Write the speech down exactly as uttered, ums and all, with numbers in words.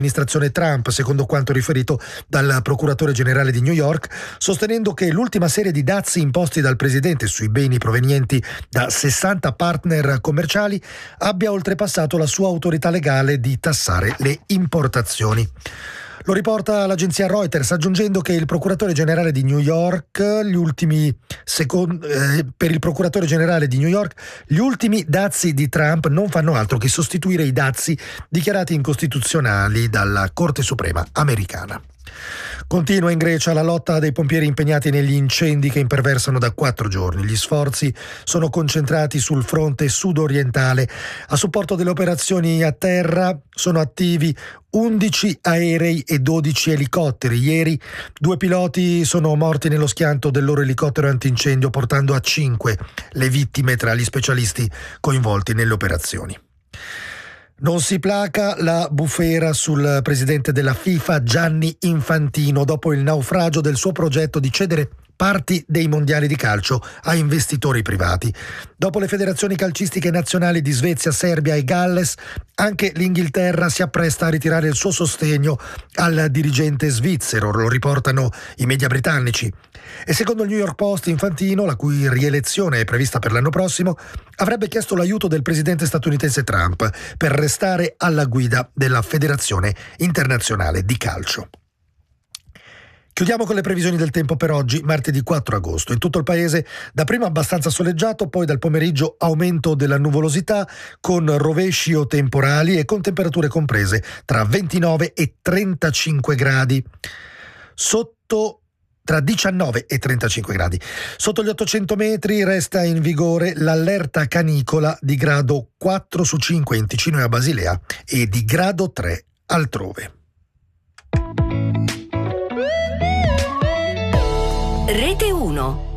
amministrazione Trump, secondo quanto riferito dal procuratore generale di New York, sostenendo che l'ultima serie di dazi imposti dal presidente sui beni provenienti da sessanta partner commerciali abbia oltrepassato la sua autorità legale di tassare le importazioni. Lo riporta l'agenzia Reuters, aggiungendo che il procuratore generale di New York, gli ultimi second, eh, per il procuratore generale di New York, gli ultimi dazi di Trump non fanno altro che sostituire i dazi dichiarati incostituzionali dalla Corte Suprema americana. Continua in Grecia la lotta dei pompieri impegnati negli incendi che imperversano da quattro giorni. Gli sforzi sono concentrati sul fronte sud-orientale. A supporto delle operazioni a terra sono attivi undici aerei e dodici elicotteri. Ieri due piloti sono morti nello schianto del loro elicottero antincendio, portando a cinque le vittime tra gli specialisti coinvolti nelle operazioni. Non si placa la bufera sul presidente della FIFA Gianni Infantino dopo il naufragio del suo progetto di cedere parti dei mondiali di calcio a investitori privati. Dopo le federazioni calcistiche nazionali di Svezia, Serbia e Galles, anche l'Inghilterra si appresta a ritirare il suo sostegno al dirigente svizzero, lo riportano i media britannici. E secondo il New York Post, Infantino, la cui rielezione è prevista per l'anno prossimo, avrebbe chiesto l'aiuto del presidente statunitense Trump per restare alla guida della Federazione Internazionale di Calcio. Chiudiamo con le previsioni del tempo per oggi, martedì quattro agosto. In tutto il paese dapprima abbastanza soleggiato, poi dal pomeriggio aumento della nuvolosità con rovesci o temporali e con temperature comprese tra ventinove e trentacinque gradi. Sotto tra diciannove e trentacinque gradi. Sotto gli ottocento metri resta in vigore l'allerta canicola di grado quattro su cinque in Ticino e a Basilea e di grado tre altrove. Rete uno.